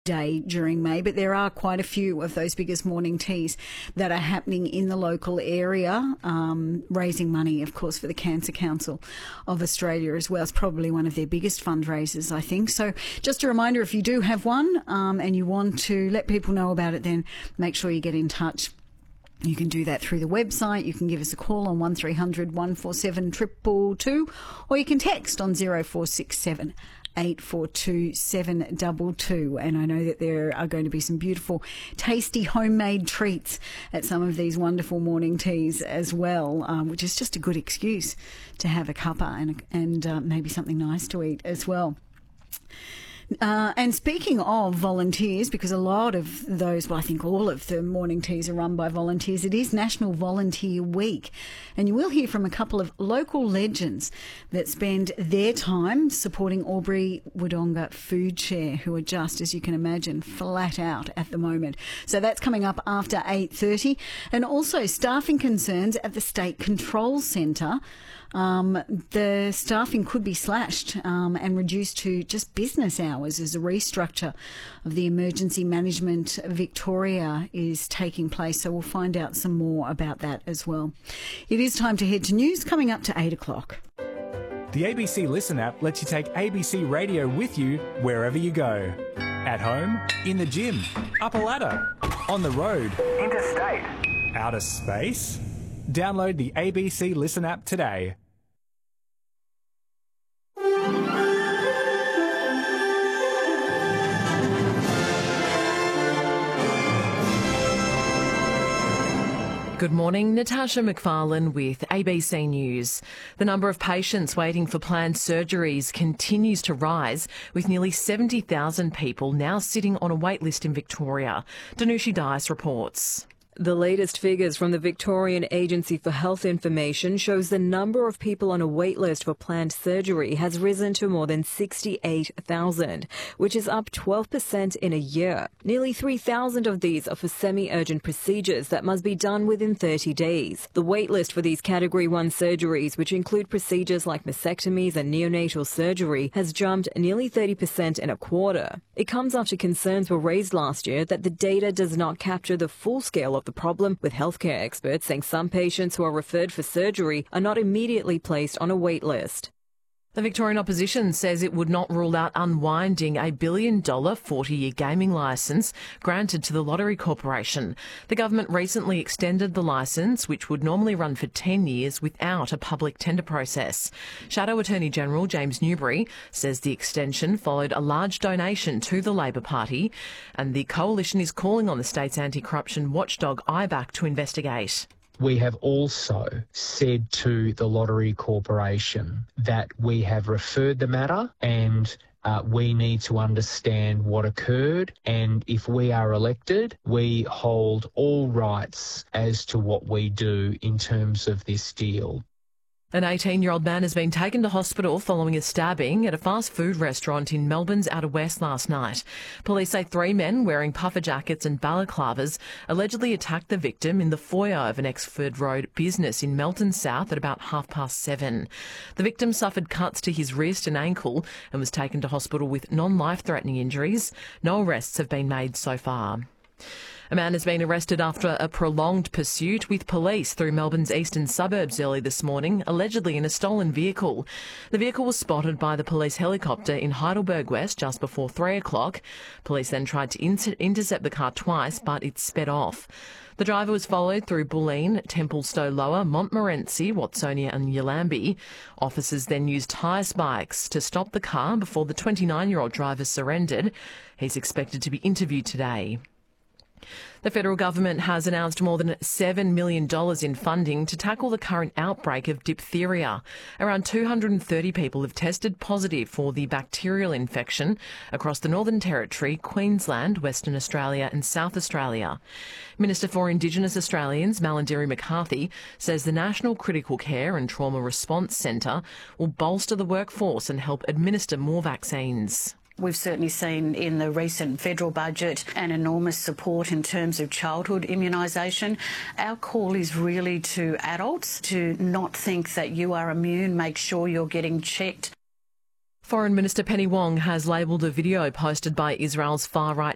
day during May, but there are quite a few of those biggest morning teas that are happening in the local area, raising money, of course, for the Cancer Council of Australia as well. It's probably one of their biggest fundraisers, I think. So just a reminder, if you do have one and you want to let people know about it, then make sure you get in touch. You can do that through the website. You can give us a call on 1300 147 222, or you can text on 0467 842 722. And I know that there are going to be some beautiful, tasty homemade treats at some of these wonderful morning teas as well, which is just a good excuse to have a cuppa and maybe something nice to eat as well. And speaking of volunteers, because a lot of those, well, I think all of the morning teas are run by volunteers, it is National Volunteer Week. And you will hear from a couple of local legends that spend their time supporting Albury Wodonga Food Share, who are just, as you can imagine, flat out at the moment. So that's coming up after 8:30. And also staffing concerns at the State Control Centre. The staffing could be slashed and reduced to just business hours as a restructure of the Emergency Management Victoria is taking place. So we'll find out some more about that as well. It is time to head to news coming up to 8 o'clock. The ABC Listen app lets you take ABC Radio with you wherever you go. At home, in the gym, up a ladder, on the road, interstate, outer space. Download the ABC Listen app today. Good morning, Natasha McFarlane with ABC News. The number of patients waiting for planned surgeries continues to rise, with nearly 70,000 people now sitting on a wait list in Victoria. Danushi Dice reports. The latest figures from the Victorian Agency for Health Information shows the number of people on a wait list for planned surgery has risen to more than 68,000, which is up 12% in a year. Nearly 3,000 of these are for semi-urgent procedures that must be done within 30 days. The wait list for these Category 1 surgeries, which include procedures like mastectomies and neonatal surgery, has jumped nearly 30% in a quarter. It comes after concerns were raised last year that the data does not capture the full scale of the problem, with healthcare experts saying some patients who are referred for surgery are not immediately placed on a wait list. The Victorian opposition says it would not rule out unwinding a $1 billion 40-year gaming licence granted to the Lottery Corporation. The government recently extended the licence, which would normally run for 10 years, without a public tender process. Shadow Attorney General James Newbury says the extension followed a large donation to the Labor Party, and the coalition is calling on the state's anti-corruption watchdog IBAC to investigate. We have also said to the Lottery Corporation that we have referred the matter and we need to understand what occurred, and if we are elected, we hold all rights as to what we do in terms of this deal. An 18-year-old man has been taken to hospital following a stabbing at a fast food restaurant in Melbourne's Outer West last night. Police say 3 men wearing puffer jackets and balaclavas allegedly attacked the victim in the foyer of an Exford Road business in Melton South at about 7:30. The victim suffered cuts to his wrist and ankle and was taken to hospital with non-life-threatening injuries. No arrests have been made so far. A man has been arrested after a prolonged pursuit with police through Melbourne's eastern suburbs early this morning, allegedly in a stolen vehicle. The vehicle was spotted by the police helicopter in Heidelberg West just before 3 o'clock. Police then tried to intercept the car twice, but it sped off. The driver was followed through Bulleen, Templestowe Lower, Montmorency, Watsonia and Yallambee. Officers then used tyre spikes to stop the car before the 29-year-old driver surrendered. He's expected to be interviewed today. The federal government has announced more than $7 million in funding to tackle the current outbreak of diphtheria. Around 230 people have tested positive for the bacterial infection across the Northern Territory, Queensland, Western Australia and South Australia. Minister for Indigenous Australians, Malarndirri McCarthy, says the National Critical Care and Trauma Response Centre will bolster the workforce and help administer more vaccines. We've certainly seen in the recent federal budget an enormous support in terms of childhood immunisation. Our call is really to adults to not think that you are immune. Make sure you're getting checked. Foreign Minister Penny Wong has labelled a video posted by Israel's far-right